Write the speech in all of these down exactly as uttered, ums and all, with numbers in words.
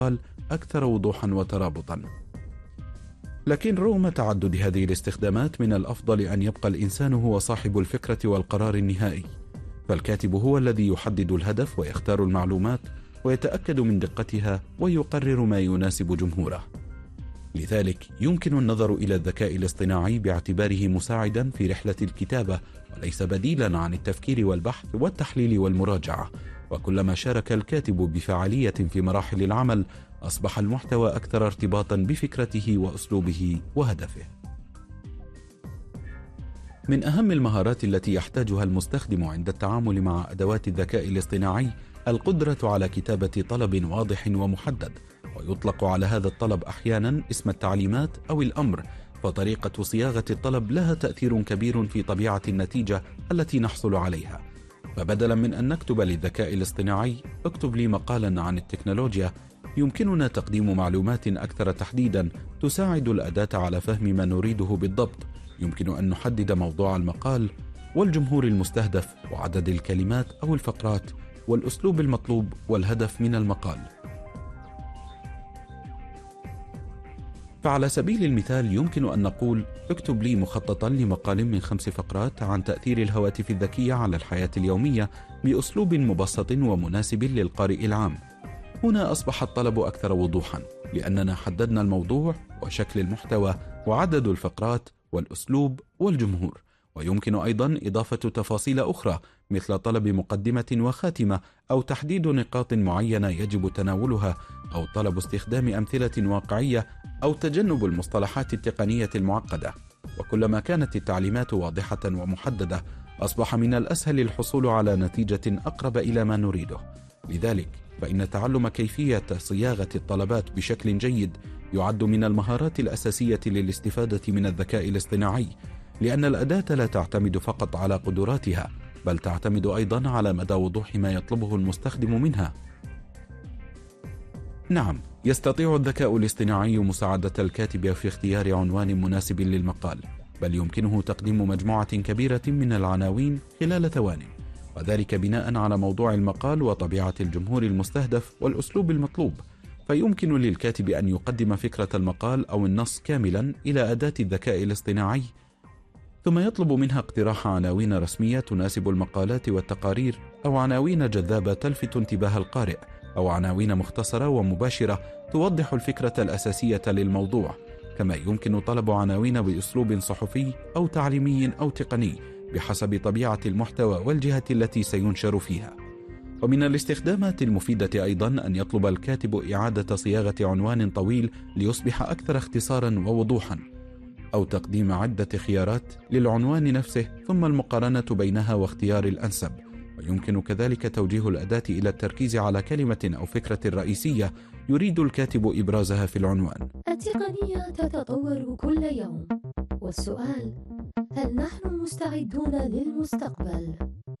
أكثر وضوحا وترابطا. لكن رغم تعدد هذه الاستخدامات، من الأفضل أن يبقى الإنسان هو صاحب الفكرة والقرار النهائي، فالكاتب هو الذي يحدد الهدف ويختار المعلومات ويتأكد من دقتها ويقرر ما يناسب جمهوره. لذلك يمكن النظر إلى الذكاء الاصطناعي باعتباره مساعدا في رحلة الكتابة وليس بديلا عن التفكير والبحث والتحليل والمراجعة. وكلما شارك الكاتب بفعالية في مراحل العمل، أصبح المحتوى أكثر ارتباطا بفكرته وأسلوبه وهدفه. من أهم المهارات التي يحتاجها المستخدم عند التعامل مع أدوات الذكاء الاصطناعي القدرة على كتابة طلب واضح ومحدد، ويطلق على هذا الطلب أحيانا اسم التعليمات أو الأمر، فطريقة صياغة الطلب لها تأثير كبير في طبيعة النتيجة التي نحصل عليها. فبدلا من أن نكتب للذكاء الاصطناعي اكتب لي مقالا عن التكنولوجيا، يمكننا تقديم معلومات أكثر تحديدا تساعد الأداة على فهم ما نريده بالضبط. يمكن أن نحدد موضوع المقال والجمهور المستهدف وعدد الكلمات أو الفقرات والأسلوب المطلوب والهدف من المقال. فعلى سبيل المثال يمكن أن نقول اكتب لي مخططا لمقال من خمس فقرات عن تأثير الهواتف الذكية على الحياة اليومية بأسلوب مبسط ومناسب للقارئ العام. هنا أصبح الطلب أكثر وضوحا، لأننا حددنا الموضوع وشكل المحتوى وعدد الفقرات والأسلوب والجمهور. ويمكن أيضا إضافة تفاصيل أخرى مثل طلب مقدمة وخاتمة أو تحديد نقاط معينة يجب تناولها أو طلب استخدام أمثلة واقعية أو تجنب المصطلحات التقنية المعقدة. وكلما كانت التعليمات واضحة ومحددة أصبح من الأسهل الحصول على نتيجة أقرب إلى ما نريده. لذلك فإن تعلم كيفية صياغة الطلبات بشكل جيد يعد من المهارات الأساسية للاستفادة من الذكاء الاصطناعي، لأن الأداة لا تعتمد فقط على قدراتها بل تعتمد أيضا على مدى وضوح ما يطلبه المستخدم منها. نعم، يستطيع الذكاء الاصطناعي مساعدة الكاتب في اختيار عنوان مناسب للمقال، بل يمكنه تقديم مجموعة كبيرة من العناوين خلال ثوانٍ، وذلك بناء على موضوع المقال وطبيعة الجمهور المستهدف والأسلوب المطلوب. فيمكن للكاتب أن يقدم فكرة المقال أو النص كاملا إلى أداة الذكاء الاصطناعي، ثم يطلب منها اقتراح عناوين رسمية تناسب المقالات والتقارير، أو عناوين جذابة تلفت انتباه القارئ، أو عناوين مختصرة ومباشرة توضح الفكرة الأساسية للموضوع. كما يمكن طلب عناوين بأسلوب صحفي أو تعليمي أو تقني بحسب طبيعة المحتوى والجهة التي سينشر فيها. ومن الاستخدامات المفيدة أيضا أن يطلب الكاتب إعادة صياغة عنوان طويل ليصبح أكثر اختصارا ووضوحا، أو تقديم عدة خيارات للعنوان نفسه ثم المقارنة بينها واختيار الأنسب. ويمكن كذلك توجيه الأداة إلى التركيز على كلمة أو فكرة رئيسية يريد الكاتب إبرازها في العنوان. التقنية تتطور كل يوم، والسؤال: هل نحن مستعدون للمستقبل؟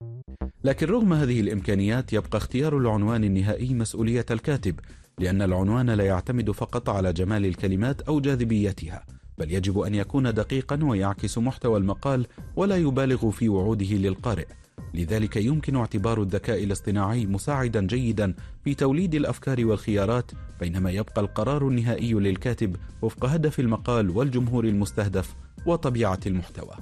لكن رغم هذه الإمكانيات يبقى اختيار العنوان النهائي مسؤولية الكاتب، لأن العنوان لا يعتمد فقط على جمال الكلمات أو جاذبيتها، بل يجب أن يكون دقيقا ويعكس محتوى المقال ولا يبالغ في وعوده للقارئ. لذلك يمكن اعتبار الذكاء الاصطناعي مساعدا جيدا في توليد الأفكار والخيارات، بينما يبقى القرار النهائي للكاتب وفق هدف المقال والجمهور المستهدف وطبيعة المحتوى.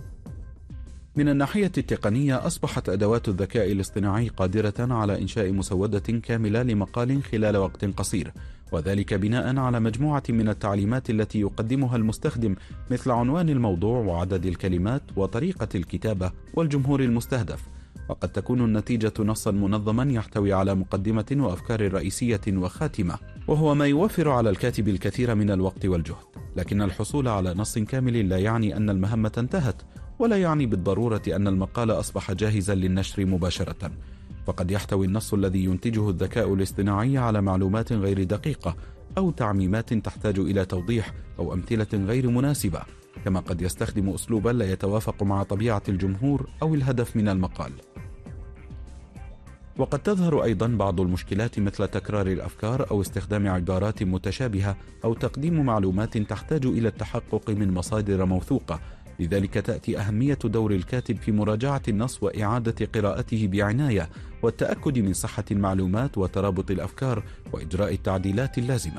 من الناحية التقنية أصبحت أدوات الذكاء الاصطناعي قادرة على إنشاء مسودة كاملة لمقال خلال وقت قصير، وذلك بناء على مجموعة من التعليمات التي يقدمها المستخدم، مثل عنوان الموضوع وعدد الكلمات وطريقة الكتابة والجمهور المستهدف. وقد تكون النتيجة نصا منظما يحتوي على مقدمة وأفكار رئيسية وخاتمة، وهو ما يوفر على الكاتب الكثير من الوقت والجهد. لكن الحصول على نص كامل لا يعني أن المهمة انتهت، ولا يعني بالضرورة أن المقال أصبح جاهزا للنشر مباشرة. فقد يحتوي النص الذي ينتجه الذكاء الاصطناعي على معلومات غير دقيقة أو تعميمات تحتاج إلى توضيح أو أمثلة غير مناسبة، كما قد يستخدم أسلوبا لا يتوافق مع طبيعة الجمهور أو الهدف من المقال. وقد تظهر أيضا بعض المشكلات مثل تكرار الأفكار أو استخدام عبارات متشابهة أو تقديم معلومات تحتاج إلى التحقق من مصادر موثوقة، لذلك تأتي أهمية دور الكاتب في مراجعة النص وإعادة قراءته بعناية والتأكد من صحة المعلومات وترابط الأفكار وإجراء التعديلات اللازمة.